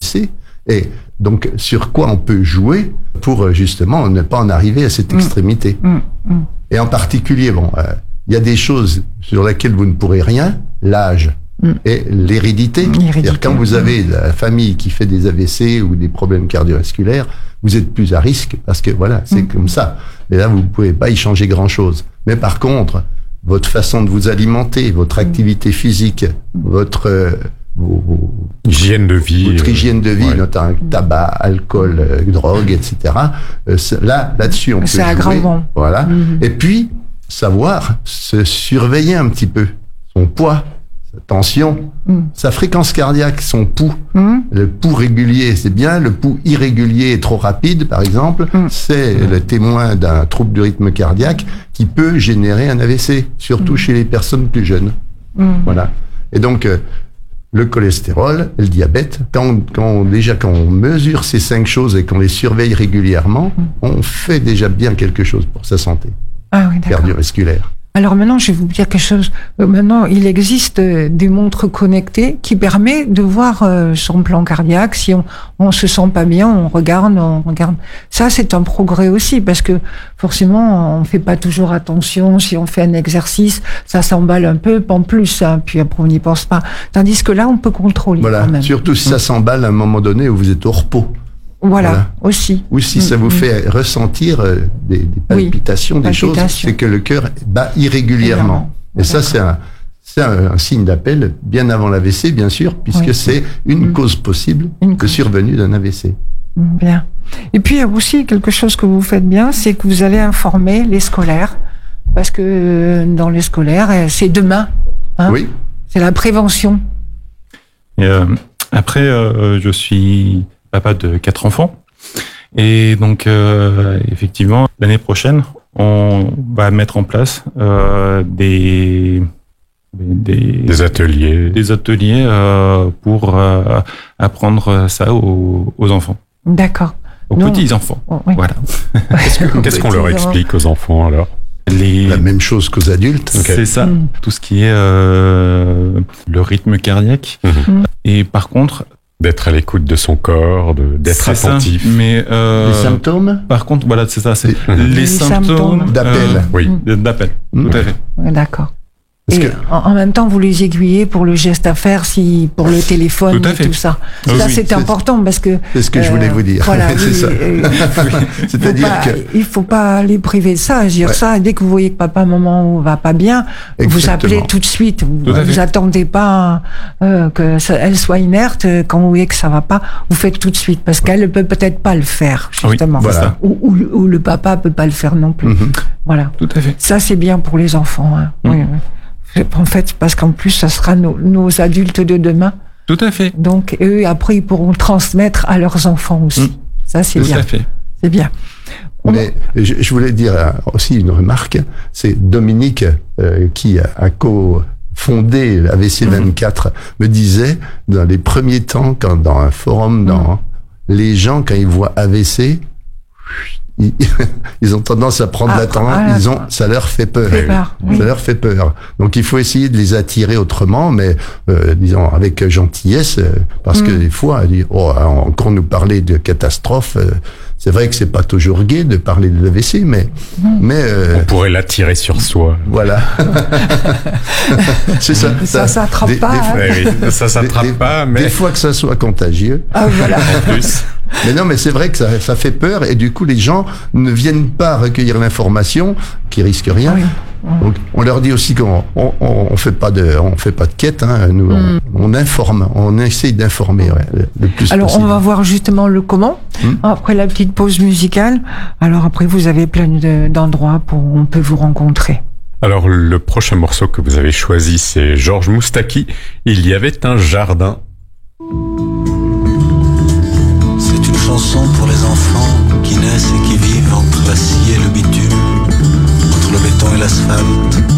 AVC. Et donc, sur quoi on peut jouer pour justement ne pas en arriver à cette extrémité. Et en particulier, il y a des choses sur lesquelles vous ne pourrez rien, l'âge et l'hérédité. C'est-à-dire quand vous avez la famille qui fait des AVC ou des problèmes cardiovasculaires, vous êtes plus à risque parce que voilà, c'est comme ça. Et là, vous ne pouvez pas y changer grand-chose. Mais par contre, votre façon de vous alimenter, votre activité physique, votre hygiène de vie, notamment tabac, alcool, drogue, etc. Là-dessus, on peut jouer. Aggravant. Voilà. Et puis, savoir se surveiller un petit peu. Son poids, sa tension, sa fréquence cardiaque, son pouls. Le pouls régulier, c'est bien. Le pouls irrégulier et trop rapide, par exemple, c'est le témoin d'un trouble du rythme cardiaque qui peut générer un AVC, surtout chez les personnes plus jeunes. Voilà. Et donc, le cholestérol, le diabète, quand on mesure ces 5 choses et qu'on les surveille régulièrement, on fait déjà bien quelque chose pour sa santé cardiovasculaire. Alors maintenant, je vais vous dire quelque chose. Maintenant, il existe des montres connectées qui permettent de voir son plan cardiaque. Si on se sent pas bien, on regarde. Ça, c'est un progrès aussi parce que forcément, on fait pas toujours attention. Si on fait un exercice, ça s'emballe un peu, pas en plus. Puis après, on n'y pense pas. Tandis que là, on peut contrôler. Voilà. Quand même. Surtout si ça s'emballe à un moment donné où vous êtes au repos. Voilà. Aussi. Ou si ça vous fait ressentir des palpitations, des choses, c'est que le cœur bat irrégulièrement. Et ça, c'est un signe d'appel bien avant l'AVC, bien sûr, puisque c'est une cause possible de survenue d'un AVC. Bien. Et puis, il y a aussi quelque chose que vous faites bien, c'est que vous allez informer les scolaires, parce que dans les scolaires, c'est demain. Oui. C'est la prévention. Et après, je suis papa de 4 enfants. Et donc, effectivement, l'année prochaine, on va mettre en place des ateliers. Des ateliers pour apprendre ça aux enfants. D'accord. Aux petits-enfants. Oui. Voilà. Qu'est-ce qu'on leur explique aux enfants, alors ? La même chose qu'aux adultes. C'est ça. Tout ce qui est le rythme cardiaque. Et par contre, d'être à l'écoute de son corps, d'être attentif. Ça, mais les symptômes. Par contre, voilà, c'est ça, c'est les symptômes d'appel. D'appel. Tout à fait. D'accord. Et en même temps, vous les aiguillez pour le geste à faire, pour le téléphone et tout ça. Ça, c'est important parce que... C'est ce que je voulais vous dire. Voilà, c'est ça. C'est-à-dire il faut pas les priver de ça. Dire ça, dès que vous voyez que papa, maman va pas bien, vous appelez tout de suite. Vous attendez pas qu'elle soit inerte. Quand vous voyez que ça va pas, vous faites tout de suite parce qu'elle peut peut-être pas le faire, justement. Voilà. Ou le papa peut pas le faire non plus. Voilà. Tout à fait. Ça, c'est bien pour les enfants. Oui. En fait, parce qu'en plus, ça sera nos adultes de demain. Tout à fait. Donc, eux, après, ils pourront transmettre à leurs enfants aussi. Ça, c'est bien. Tout à fait. C'est bien. Mais je voulais dire aussi une remarque. C'est Dominique qui a co-fondé AVC 24 me disait, dans les premiers temps, quand dans un forum, les gens, quand ils voient AVC, ils ont tendance à prendre la tendance, ça leur fait peur. Ça leur fait peur. Donc il faut essayer de les attirer autrement, mais disons avec gentillesse, parce que des fois, encore nous parler de catastrophe, c'est vrai que c'est pas toujours gai de parler de l'AVC, mais on pourrait l'attirer sur soi. Voilà. C'est ça. Ça s'attrape pas. Ça s'attrape pas, mais des fois que ça soit contagieux. Voilà. En plus. Mais non, mais c'est vrai que ça fait peur et du coup les gens ne viennent pas recueillir l'information, qui risque rien. Donc on leur dit aussi qu'on fait pas de quête, nous on informe, on essaye d'informer le plus Alors possible. on va voir justement le comment après la petite pause musicale. Alors après vous avez plein d'endroits où on peut vous rencontrer. Alors le prochain morceau que vous avez choisi, c'est Georges Moustaki. Il y avait un jardin. C'est une chanson pour les enfants qui naissent et qui vivent entre l'acier et le bitume, entre le béton et l'asphalte.